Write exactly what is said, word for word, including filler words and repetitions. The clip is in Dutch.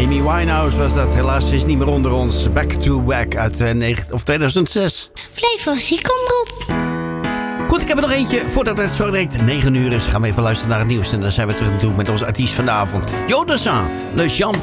Amy Winehouse was dat. Helaas is niet meer onder ons. Back to Back uit uh, negen, of tweeduizend zes. Blijf wel ziek, omroep. Goed, ik heb er nog eentje. Voordat het zo direct negen uur is, gaan we even luisteren naar het nieuws. En dan zijn we terug natuurlijk met onze artiest vanavond. Jodassin, Le Champ.